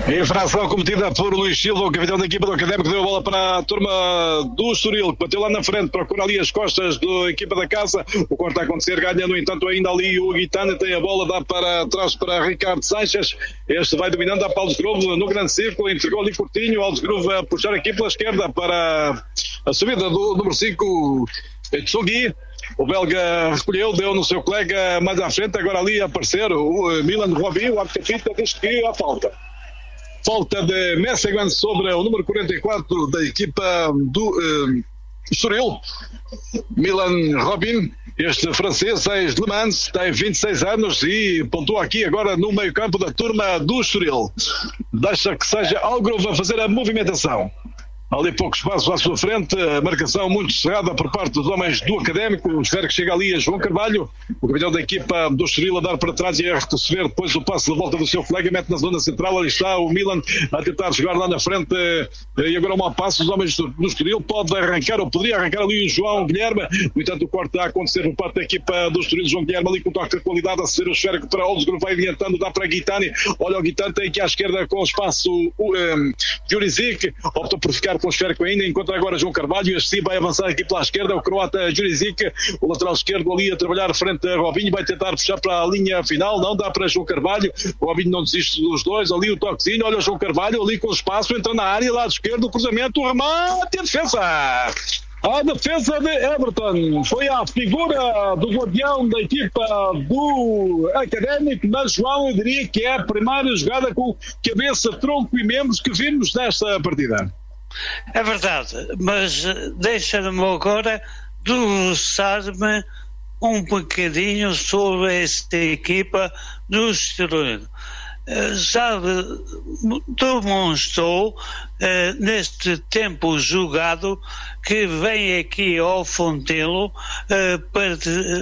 Infração cometida por Luís Silva, o capitão da equipa do Académico, deu a bola para a turma do Estoril, que bateu lá na frente, procura ali as costas da equipa da casa. O corte a acontecer, ganha no entanto ainda ali o Guitana, tem a bola, dá para trás para Ricardo Sanches. Este vai dominando, dá para Alves Grove no grande círculo, entregou ali curtinho, Alves Grove a puxar aqui pela esquerda para a subida do número 5, Tsugui. O belga recolheu, deu no seu colega mais à frente, agora ali a aparecer o Milan Robin, o arquitecto, diz que há falta. Falta de Messeguin sobre o número 44 da equipa do Estoril. Milan Robin, este francês, ex de Le Mans, tem 26 anos e pontua aqui agora no meio campo da turma do Estoril. Deixa que seja Algrove a fazer a movimentação. Ali pouco espaço à sua frente, a marcação muito cerrada por parte dos homens do Académico. O esférico chega ali a João Carvalho, o capitão da equipa do Estoril, a dar para trás e a receber depois o passe de volta do seu colega, mete na zona central. Ali está o Milan a tentar jogar lá na frente e agora um mau passo. Os homens do Estoril pode arrancar, ou poderia arrancar ali o João Guilherme. No entanto, o corte a acontecer por parte da equipa do Estoril. João Guilherme ali com toque de qualidade a ser o esférico para Olds, vai adiantando, dá para Guitani. Olha o Guitani, tem aqui à esquerda com espaço o Jurizic, optou por ficar com o esférico ainda, encontra agora João Carvalho, e assim vai avançar aqui pela esquerda o croata Jurizic, o lateral esquerdo ali a trabalhar frente a Robinho, vai tentar puxar para a linha final, não dá para João Carvalho, o Robinho não desiste dos dois, ali o toquezinho, olha o João Carvalho ali com o espaço, entra na área, lado esquerdo, o cruzamento, o remate, a defesa! A defesa de Everton foi a figura do guardião da equipa do Académico, mas João, eu diria que é a primeira jogada com cabeça, tronco e membros que vimos nesta partida. É verdade, mas deixa-me agora debruçar-me um bocadinho sobre esta equipa do Estoril. Já demonstrou neste tempo jogado que vem aqui ao Fontelo para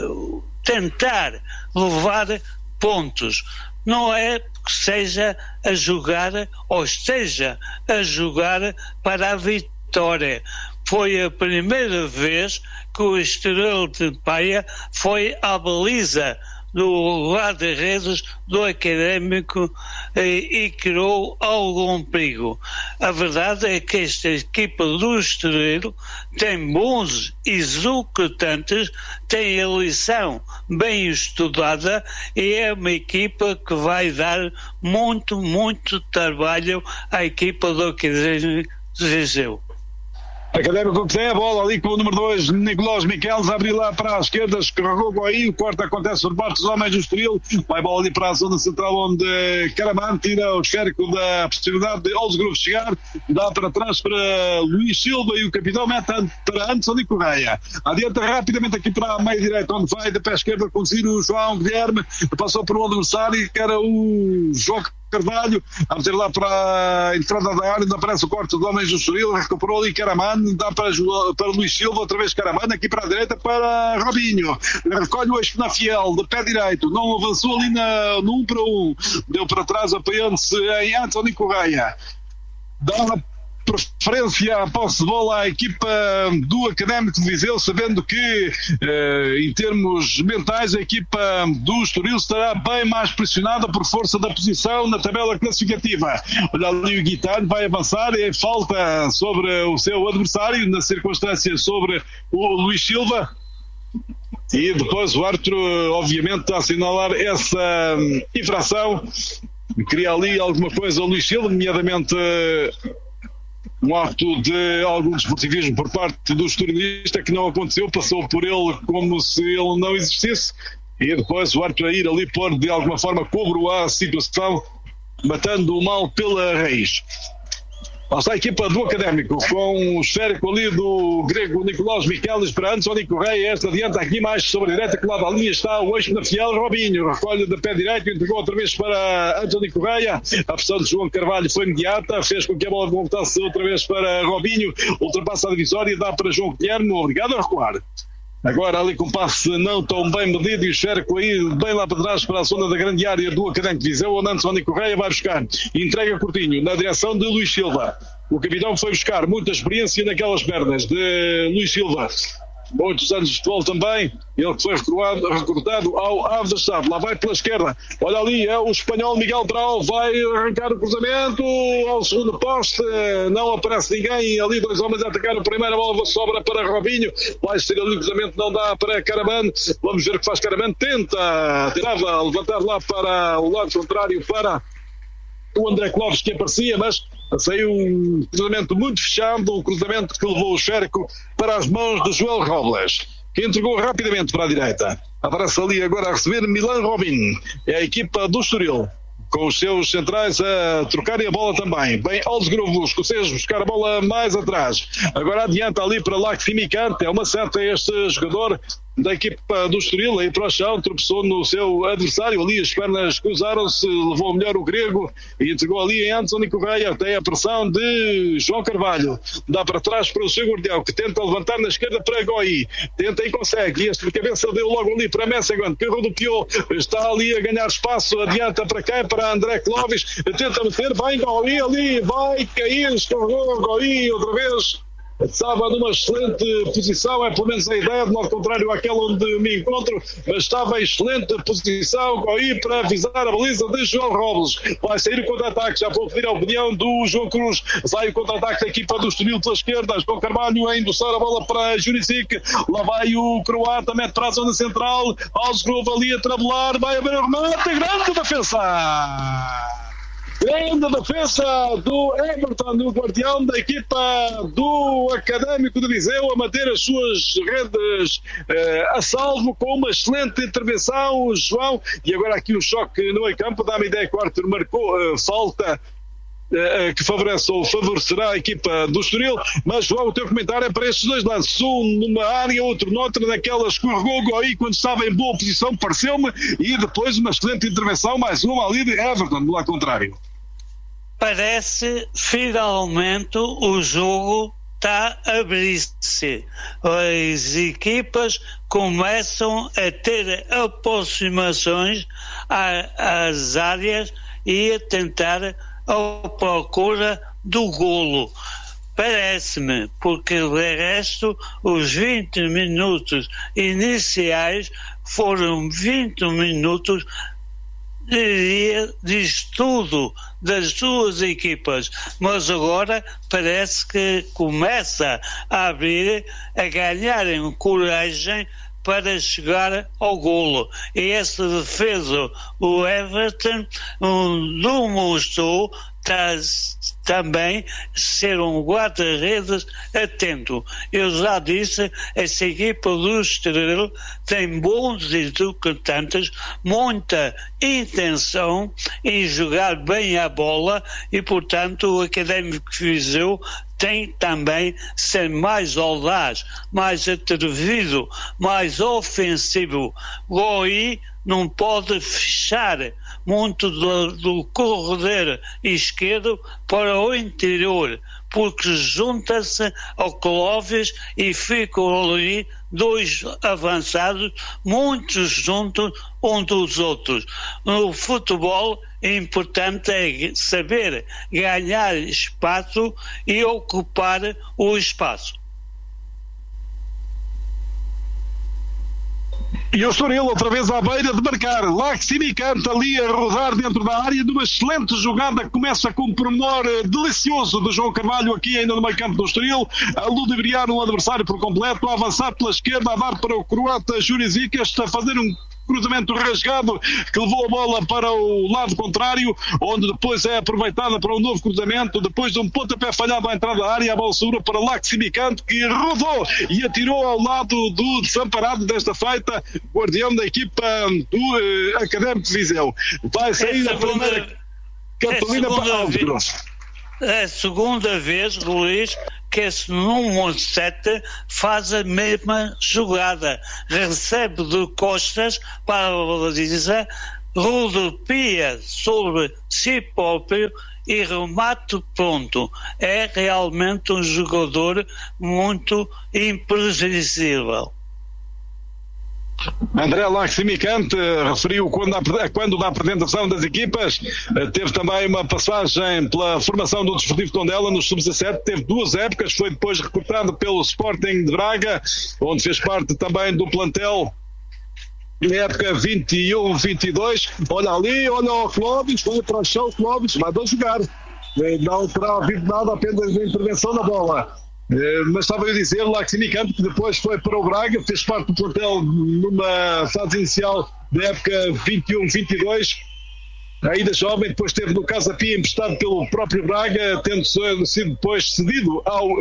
tentar levar pontos. Não é que seja a jogar ou esteja a jogar para a vitória. Foi a primeira vez que o Estoril de Paia foi à baliza do guarda-redes do Académico e criou algum perigo. A verdade é que esta equipa do Estoril tem bons executantes, tem a lição bem estudada e é uma equipa que vai dar muito, muito trabalho à equipa do Académico de Viseu. Académico que tem a bola ali com o número 2, Nicolás Miqueles, a abrir lá para a esquerda, escorregou aí, o corte acontece por parte dos homens do Estoril, vai a bola ali para a zona central onde Caraman tira o esférico da possibilidade de Olds Grove chegar, dá para trás para Luís Silva e o capitão mete para António Correia. Adianta rapidamente aqui para a meia direita, onde vai de pé esquerda conduzir o João Guilherme, passou por um adversário que era o João Carvalho, a meter lá para a entrada da área, onde aparece o corte dos homens do Estoril, recuperou ali Caraman, dá para Luís Silva, outra vez Caraman, aqui para a direita para Robinho, recolhe o Espenafiel de pé direito, não avançou ali no 1 para 1, deu para trás apoiando-se em António Correia, dá preferência à posse de bola à equipa do Académico de Viseu, sabendo que em termos mentais a equipa do Estoril estará bem mais pressionada por força da posição na tabela classificativa. Olha ali o Guitano, vai avançar e falta sobre o seu adversário, na circunstância sobre o Luís Silva, e depois o árbitro obviamente a assinalar essa infração. Queria ali alguma coisa ao Luís Silva, nomeadamente um ato de algum desportivismo por parte do estornista que não aconteceu, passou por ele como se ele não existisse, e depois o árbitro a ir ali pôr de alguma forma cobro à situação, matando o mal pela raiz. Lá está a equipa do Académico com o esférico ali do grego Nicolás Miqueles para António Correia. Esta adianta aqui mais sobre a direita, que lá da linha está o Espenafiel. Robinho recolhe de pé direito, entregou outra vez para António Correia. A pressão de João Carvalho foi imediata, fez com que a bola voltasse outra vez para Robinho, ultrapassa a divisória e dá para João Guilherme, obrigado a recuar. Agora ali com um passe não tão bem medido e o esférico aí bem lá para trás para a zona da grande área do Académico de Viseu, onde António Correia vai buscar e entrega curtinho na direção de Luís Silva. O capitão foi buscar muita experiência naquelas pernas de Luís Silva. muitos anos de futebol também, ele que foi recrutado ao adversário, lá vai pela esquerda, olha ali, é o espanhol Miguel Brau, vai arrancar o cruzamento ao segundo poste, não aparece ninguém, ali 2 homens a atacar a primeira bola, sobra para Robinho, vai ser ali o cruzamento, não dá para Caraman, vamos ver o que faz Caraman, tentava levantar lá para o lado contrário, para o André Clóvis que aparecia, mas saiu um cruzamento muito fechado, um cruzamento que levou o Xerco para as mãos de Joel Robles, que entregou rapidamente para a direita. Aparece ali agora a receber Milan Robin, é a equipa do Estoril, com os seus centrais a trocarem a bola também. Bem, Alsgrove, os escoceses buscar a bola mais atrás. Agora adianta ali para Laximicante, é uma seta este jogador da equipa do Estoril, aí para o chão, tropeçou no seu adversário, ali as pernas cruzaram-se, levou melhor o grego e entregou ali em Anthony Correia, tem a pressão de João Carvalho, dá para trás para o seu guardião, que tenta levantar na esquerda para Goi, tenta e consegue, e este de cabeça deu logo ali para Messegon, que rodopiou, está ali a ganhar espaço, adianta para quem? Para André Clóvis, tenta meter, vai Goi ali, vai cair, escorregou Goi outra vez. Estava numa excelente posição, é pelo menos a ideia, de modo contrário àquela onde me encontro, mas estava em excelente posição aí para avisar a baliza de João Robles. Vai sair o contra-ataque, já vou pedir a opinião do João Cruz. Sai o contra-ataque da equipa do Estoril pela esquerda, João Carvalho a endossar a bola para Juricic, lá vai o croata, mete para a zona central, Alsgrove ali a trabelar, vai haver o remate, grande defesa! Grande defesa do Everton, do guardião da equipa do Académico de Viseu, a manter as suas redes a salvo, com uma excelente intervenção, João. E agora aqui o choque no meio campo, dá-me ideia que o Arthur marcou falta que favorece ou favorecerá a equipa do Estoril, mas João, o teu comentário é para estes dois lances, um numa área, outro noutra, naquela escorregou aí quando estava em boa posição, pareceu-me, e depois uma excelente intervenção, mais uma ali de Everton, do lado contrário. Parece finalmente o jogo está a abrir-se. As equipas começam a ter aproximações às áreas e a tentar a procura do golo. Parece-me, porque de resto os 20 minutos iniciais foram 20 minutos de estudo das duas equipas, mas agora parece que começa a abrir, a ganharem coragem para chegar ao golo. E essa defesa, o Everton não mostrou também ser um guarda-redes atento. Eu já disse, essa equipa do Estoril tem bons executantes, muita intenção em jogar bem a bola e, portanto, o Académico de Viseu tem também ser mais audaz, mais atrevido, mais ofensivo. Goi não pode fechar muito do corredor esquerdo para o interior, porque junta-se ao Clóvis e ficam ali dois avançados muito juntos um dos outros. No futebol, é importante saber ganhar espaço e ocupar o espaço. E o Estoril outra vez à beira de marcar. Laximicante ali a rodar dentro da área, numa excelente jogada que começa com um pormenor delicioso de João Carvalho aqui ainda no meio campo do Estoril, a ludibriar um adversário por completo, a avançar pela esquerda, a dar para o croata Juricic, a fazer um cruzamento rasgado que levou a bola para o lado contrário, onde depois é aproveitada para um novo cruzamento, depois de um pontapé falhado à entrada da área, a bola sobrou para Laximicante, que rodou e atirou ao lado do desamparado desta feita, guardião da equipa do Académico de Viseu. Vai sair a primeira cartolina para Alves. É a segunda vez, Luís, que esse número 7 faz a mesma jogada. Recebe de costas para a baliza, rodopia sobre si próprio e remate pronto. É realmente um jogador muito imprevisível. André Laximicante referiu quando na apresentação das equipas teve também uma passagem pela formação do Desportivo Tondela nos sub-17, teve 2 épocas, foi depois recrutado pelo Sporting de Braga, onde fez parte também do plantel na época 21-22. Olha ali, olha o Clóvis, vai para o chão, o Clóvis vai a jogar, não terá havido nada, apenas a intervenção na bola. Mas estava a dizer, Laximicante, que depois foi para o Braga, fez parte do plantel numa fase inicial da época 21-22, ainda jovem, depois esteve no Casa Pia emprestado pelo próprio Braga, tendo sido depois cedido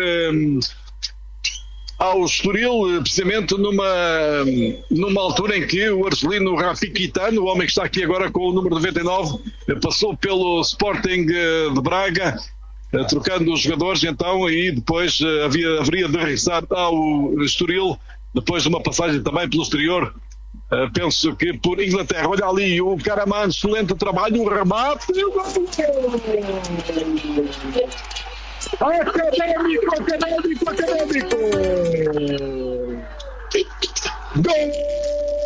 ao Estoril, precisamente numa altura em que o argelino Rafik Kitano, o homem que está aqui agora com o número 99, passou pelo Sporting de Braga, trocando os jogadores então, e depois haveria de regressar ao Estoril, depois de uma passagem também pelo exterior, penso que por Inglaterra. Olha ali o Karaman, excelente trabalho, o remate e o gol! Académico! Gol!